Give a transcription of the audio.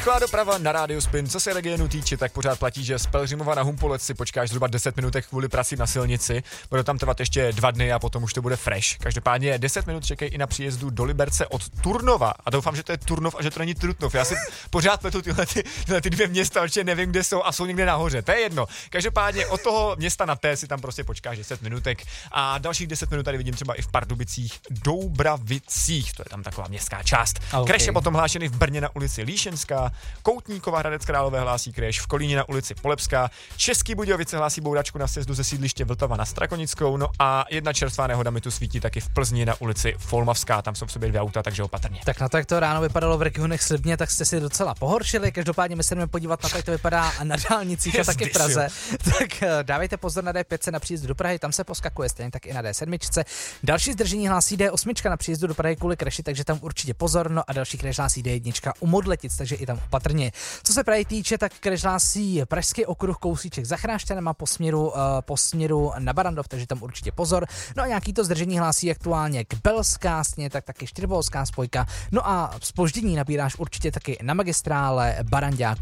Rychlá doprava na Rádiu Spin. Co se regionu týče, tak pořád platí, že z Pelhřimova na Humpolec si počkáš zhruba 10 minutek kvůli prací na silnici. Bude tam trvat ještě 2 dny a potom už to bude fresh. Každopádně 10 minut čekej i na příjezdu do Liberce od Turnova. A doufám, že to je Turnov a že to není Trutnov. Já si pořád pletu tyhle ty dvě města, protože nevím, kde jsou a jsou někde nahoře. To je jedno. Každopádně od toho města na T si tam prostě počkáš 10 minutek a dalších 10 minut tady vidím třeba i v Pardubicích, Doubravicích. To je tam taková městská část. Okay. Crash je potom hlášený v Brně na ulici Líšenská, Koutníkova Hradec Králové hlásí crash, v Kolíně na ulici Polebská, Český Budějovice hlásí bouračku na sjezdu ze sídliště Vltava na Strakonickou, no a jedna čerstvá nehoda mi tu svítí taky v Plzni na ulici Folmavská, tam jsou v sobě 2 auta, takže opatrně. Tak na to, jak to ráno vypadalo v regionech slibně, tak jste si docela pohoršili. Každopádně my se jdeme podívat na to, jak to vypadá na dálnicích a taky v Praze. Tak dávejte pozor na D5 na příjezdu do Prahy, tam se poskakuje, stejně tak i na D7. Další zdržení hlásí D8 na příjezdu do Prahy kvůli kreši, takže tam určitě pozor, no a další crash hlásí D1 u Modletic, takže i tam opatrně. Co se Prahy týče, tak crash hlásí Pražský okruh kousíček za Chrášťanem po směru na Barandov, takže tam určitě pozor. No a nějaký to zdržení hlásí aktuálně k Belská, stejně tak taky čtyřvolská spojka. No a zpoždění nabíráš určitě taky na magistrále Barandák